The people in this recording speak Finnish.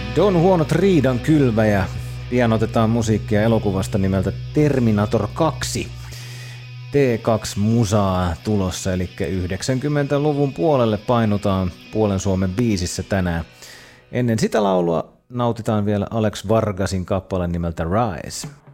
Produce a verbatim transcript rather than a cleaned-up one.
Don huonot riidan kylväjä. Pian otetaan musiikkia elokuvasta nimeltä Terminator kaksi. T kaksi musaa tulossa, eli yhdeksänkymmentäluvun puolelle painutaan puolen Suomen biisissä tänään. Ennen sitä laulua nautitaan vielä Alex Vargasin kappale nimeltä Rise.